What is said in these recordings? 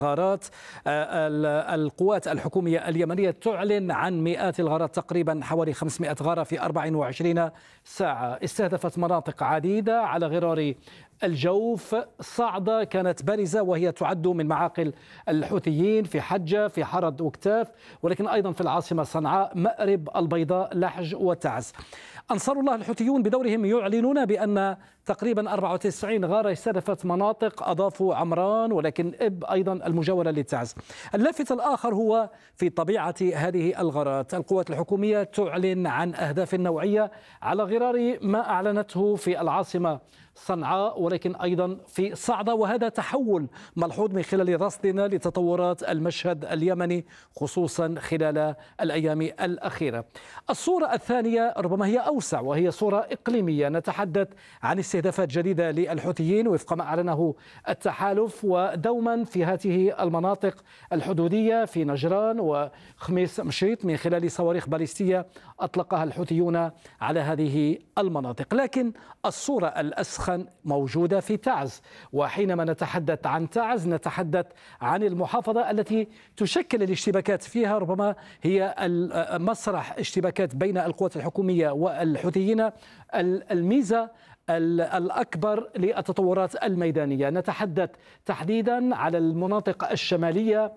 غارات. القوات الحكومية اليمنية تعلن عن مئات الغارات، تقريبا حوالي 500 غارة في 24 ساعة. استهدفت مناطق عديدة على غرار الجوف. صعدة كانت بارزة وهي تعد من معاقل الحوثيين في حجة، في حرد وكتاف، ولكن أيضا في العاصمة صنعاء، مأرب، البيضاء، لحج وتعز. أنصار الله الحوثيون بدورهم يعلنون بأن تقريبا 94 غارة استهدفت مناطق، أضافوا عمران ولكن أيضا المجاورة للتعز. اللافت الآخر هو في طبيعة هذه الغارات. القوات الحكومية تعلن عن أهداف نوعية على غرار ما أعلنته في العاصمة صنعاء، ولكن أيضا في صعدة، وهذا تحول ملحوظ من خلال رصدنا لتطورات المشهد اليمني خصوصا خلال الأيام الأخيرة. الصورة الثانية ربما هي أوسع، وهي صورة إقليمية. نتحدث عن استهدافات جديدة للحوثيين وفق ما أعلنه التحالف، ودوما في هذه المناطق الحدودية في نجران وخميس مشيط من خلال صواريخ باليستية أطلقها الحوثيون على هذه المناطق. لكن الصورة الأسخن موجودة في تعز، وحينما نتحدث عن تعز نتحدث عن المحافظة التي تشكل الاشتباكات فيها، ربما هي مسرح اشتباكات بين القوات الحكومية والحوثيين، الميزة الأكبر للتطورات الميدانية. نتحدث تحديدا على المناطق الشمالية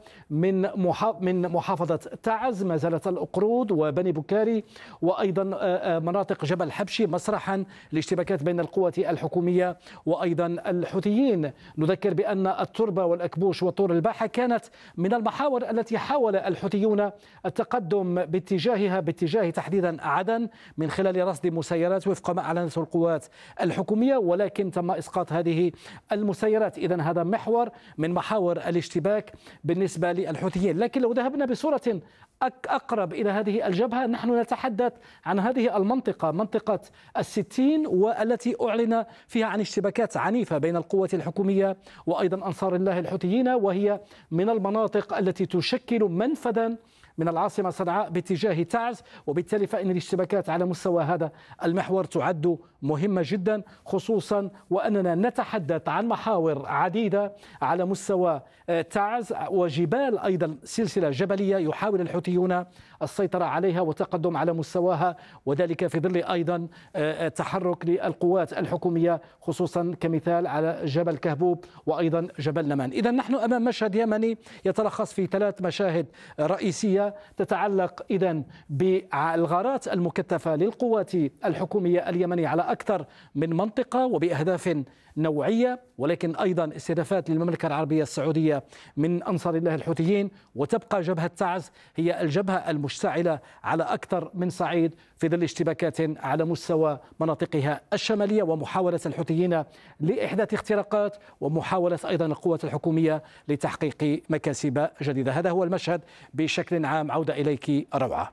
من محافظة تعز، ما زالت الأقرود وبني بكاري، وأيضا مناطق جبل حبشي مسرحا لاشتباكات بين القوات الحكومية وأيضا الحوثيين. نذكر بأن التربة والأكبوش وطور الباحة كانت من المحاور التي حاول الحوثيون التقدم باتجاه تحديدا عدن من خلال رصد مسيرات وفق ما أعلنته القوات الحكومية، ولكن تم إسقاط هذه المسيرات. إذن هذا محور من محاور الاشتباك بالنسبة للحوثيين. لكن لو ذهبنا بصورة أقرب إلى هذه الجبهة، نحن نتحدث عن هذه المنطقة، منطقة الستين، والتي أعلن فيها عن اشتباكات عنيفة بين القوات الحكومية وأيضا أنصار الله الحوثيين، وهي من المناطق التي تشكل منفذا من العاصمة صنعاء باتجاه تعز. وبالتالي فإن الاشتباكات على مستوى هذا المحور تعد مهمة جدا، خصوصا وأننا نتحدث عن محاور عديدة على مستوى تعز وجبال، أيضا سلسلة جبلية يحاول الحوثيون السيطرة عليها وتقدم على مستواها، وذلك في ظل أيضا تحرك للقوات الحكومية خصوصا كمثال على جبل كهبوب وأيضا جبل نمان. إذا نحن أمام مشهد يمني يتلخص في 3 مشاهد رئيسية تتعلق إذن بالغارات المكثفة للقوات الحكومية اليمنية على أكثر من منطقة وبأهداف نوعية، ولكن أيضا استهدافات للمملكة العربية السعودية من أنصار الله الحوثيين. وتبقى جبهة تعز هي الجبهة المشتعلة على أكثر من صعيد في ظل اشتباكات على مستوى مناطقها الشمالية، ومحاولة الحوثيين لإحداث اختراقات، ومحاولة أيضا القوات الحكومية لتحقيق مكاسب جديدة. هذا هو المشهد بشكل عام. عودة إليك روعة.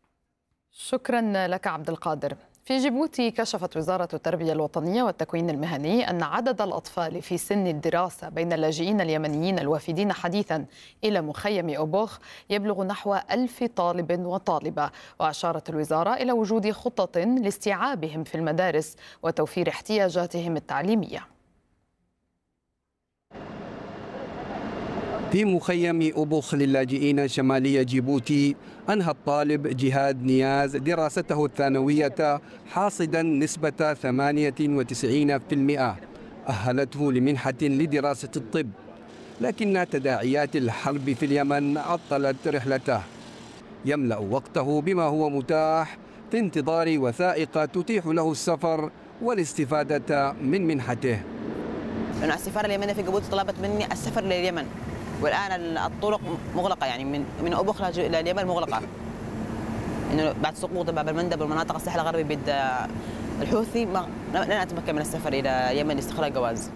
شكرا لك عبد القادر. في جيبوتي كشفت وزارة التربية الوطنية والتكوين المهني أن عدد الأطفال في سن الدراسة بين اللاجئين اليمنيين الوافدين حديثا إلى مخيم أوبوخ يبلغ نحو 1000 طالب وطالبة. وأشارت الوزارة إلى وجود خطط لاستيعابهم في المدارس وتوفير احتياجاتهم التعليمية. في مخيم أوبوخ للاجئين شمالي جيبوتي، أنهى الطالب جهاد نياز دراسته الثانوية حاصدا نسبة 98%، أهلته لمنحة لدراسة الطب، لكن تداعيات الحرب في اليمن عطلت رحلته. يملأ وقته بما هو متاح في انتظار وثائق تتيح له السفر والاستفادة من منحته. لأن السفارة اليمنية في جيبوتي طلبت مني السفر لليمن، والآن الطرق مغلقة، يعني من أوبوخ إلى اليمن مغلقة، إنه بعد سقوط باب المندب والمناطق الساحل الغربي بيد الحوثي لن أتمكن من السفر إلى اليمن لاستخراج جواز.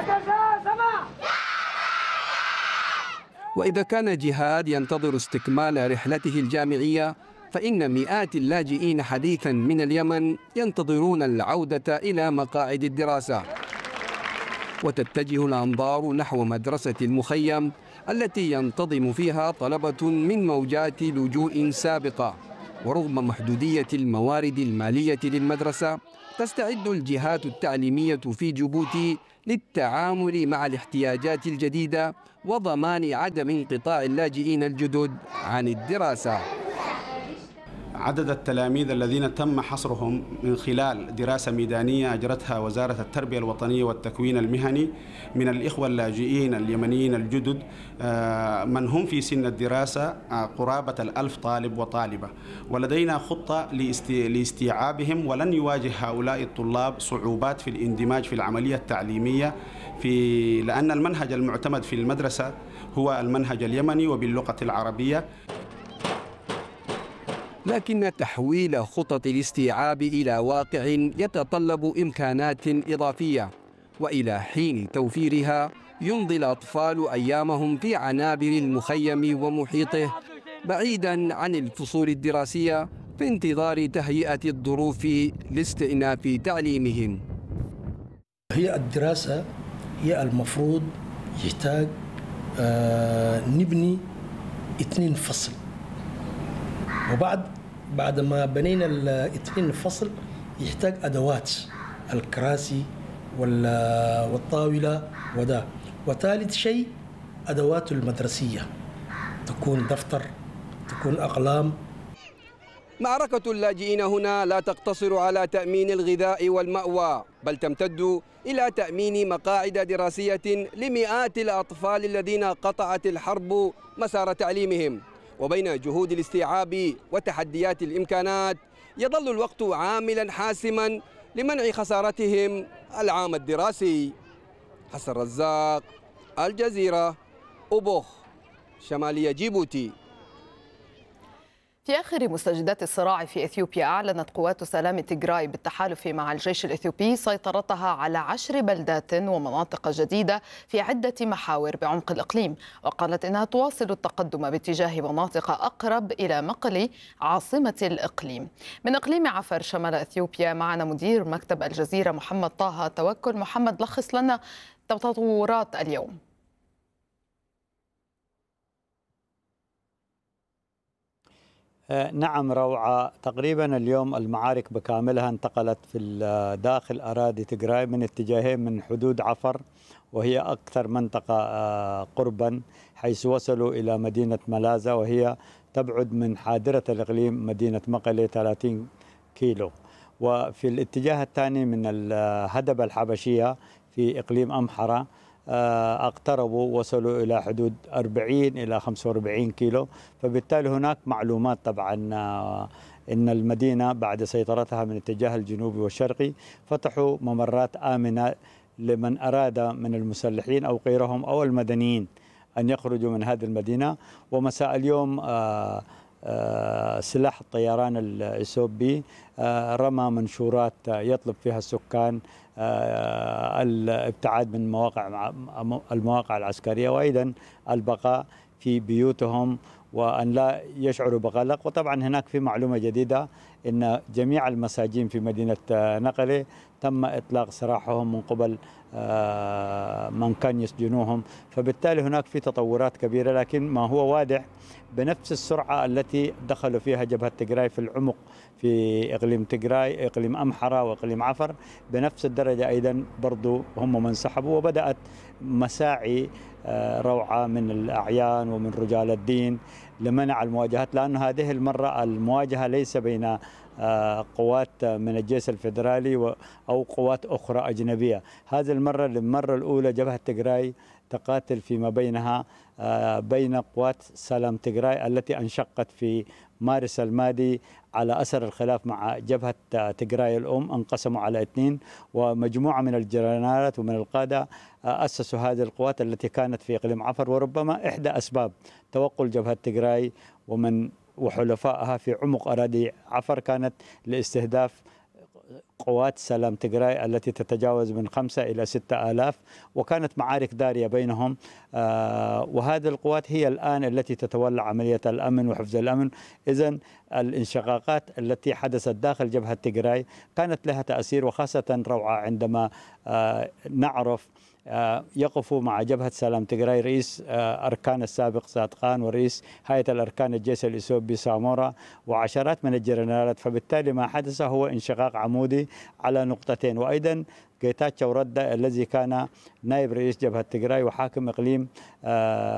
وإذا كان جهاد ينتظر استكمال رحلته الجامعية، فإن مئات اللاجئين حديثا من اليمن ينتظرون العودة إلى مقاعد الدراسة. وتتجه الأنظار نحو مدرسة المخيم التي ينتظم فيها طلبة من موجات لجوء سابقة. ورغم محدودية الموارد المالية للمدرسة، تستعد الجهات التعليمية في جيبوتي للتعامل مع الاحتياجات الجديدة وضمان عدم انقطاع اللاجئين الجدد عن الدراسة. عدد التلاميذ الذين تم حصرهم من خلال دراسة ميدانية أجرتها وزارة التربية الوطنية والتكوين المهني من الإخوة اللاجئين اليمنيين الجدد من هم في سن الدراسة قرابة 1000 طالب وطالبة، ولدينا خطة لاستيعابهم، ولن يواجه هؤلاء الطلاب صعوبات في الاندماج في العملية التعليمية لأن المنهج المعتمد في المدرسة هو المنهج اليمني وباللغة العربية. لكن تحويل خطط الاستيعاب إلى واقع يتطلب إمكانات إضافية، وإلى حين توفيرها يمضي الأطفال أيامهم في عنابر المخيم ومحيطه بعيدا عن الفصول الدراسية في انتظار تهيئة الظروف لاستئناف تعليمهم. هي الدراسة هي المفروض يحتاج نبني 2 فصل، بعد ما بنينا 2 فصل يحتاج أدوات الكراسي والطاولة وده. وثالث شيء أدوات المدرسية، تكون دفتر، تكون أقلام. معركة اللاجئين هنا لا تقتصر على تأمين الغذاء والمأوى، بل تمتد إلى تأمين مقاعد دراسية لمئات الأطفال الذين قطعت الحرب مسار تعليمهم. وبين جهود الاستيعاب وتحديات الإمكانات يظل الوقت عاملا حاسما لمنع خسارتهم العام الدراسي. حسن رزاق، الجزيرة، أوبوخ، شمالية جيبوتي. في آخر مستجدات الصراع في إثيوبيا، أعلنت قوات سلام تيغراي بالتحالف مع الجيش الإثيوبي سيطرتها على 10 بلدات ومناطق جديدة في عدة محاور بعمق الإقليم، وقالت إنها تواصل التقدم باتجاه مناطق أقرب إلى مقلي عاصمة الإقليم. من إقليم عفر شمال إثيوبيا معنا مدير مكتب الجزيرة محمد طه توكل. محمد، لخص لنا تطورات اليوم. نعم روعة، تقريبا اليوم المعارك بكاملها انتقلت في داخل أراضي تيغراي من اتجاهين من حدود عفر، وهي أكثر منطقة قربا، حيث وصلوا إلى مدينة ملازة، وهي تبعد من حاضرة الإقليم مدينة مقلي 30 كيلو. وفي الاتجاه الثاني من الهدبة الحبشية في إقليم أمحرة اقتربوا، وصلوا إلى حدود 40 إلى 45 كيلو. فبالتالي هناك معلومات طبعا إن المدينة بعد سيطرتها من الاتجاه الجنوبي والشرقي فتحوا ممرات آمنة لمن أراد من المسلحين أو غيرهم أو المدنيين أن يخرجوا من هذه المدينة. ومساء اليوم سلاح الطيران الإثيوبي رمى منشورات يطلب فيها السكان الابتعاد من المواقع العسكرية، وأيضا البقاء في بيوتهم وأن لا يشعروا بقلق. وطبعا هناك في معلومة جديدة أن جميع المساجين في مدينة نقلة تم إطلاق سراحهم من قبل من كان يسجنوهم. فبالتالي هناك في تطورات كبيرة، لكن ما هو واضح بنفس السرعة التي دخلوا فيها جبهة تيغراي في العمق في إقليم تيغراي، إقليم أمحرة وإقليم عفر، بنفس الدرجة أيضا برضو هم من سحبوا. وبدأت مساعي روعة من الأعيان ومن رجال الدين لمنع المواجهات، لأن هذه المرة المواجهة ليس بين قوات من الجيش الفيدرالي أو قوات أخرى أجنبية. هذه المرة للمرة الأولى جبهة تيغراي تقاتل فيما بينها بين قوات سلام تيغراي التي انشقت في مارس الماضي على أثر الخلاف مع جبهة تيغراي الأم، انقسموا على 2، ومجموعة من الجنرالات ومن القادة أسسوا هذه القوات التي كانت في إقليم عفر. وربما إحدى أسباب توقل جبهة تيغراي وحلفائها في عمق أراضي عفر كانت لاستهداف قوات سلام تيغراي التي تتجاوز من 5 إلى 6,000، وكانت معارك دارية بينهم. وهذه القوات هي الآن التي تتولى عملية الأمن وحفظ الأمن. إذن الانشقاقات التي حدثت داخل جبهة تيغراي كانت لها تأثير، وخاصة روعة عندما نعرف يقفوا مع جبهة سلام تجراي رئيس أركان السابق صادقان ورئيس هيئة الأركان الجيش الإثيوبي سامورا وعشرات من الجنرالات. فبالتالي ما حدث هو انشقاق عمودي على نقطتين. وأيضا جيتاتشو ردا الذي كان نائب رئيس جبهة تجراي وحاكم إقليم